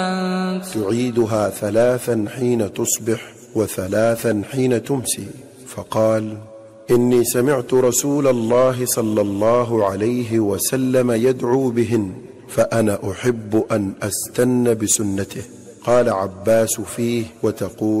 تعيدها 3 حين تصبح و3 حين تمسي. فقال: إني سمعت رسول الله صلى الله عليه وسلم يدعو بهن، فأنا أحب أن أستن بسنته. قال عباس فيه: وتقول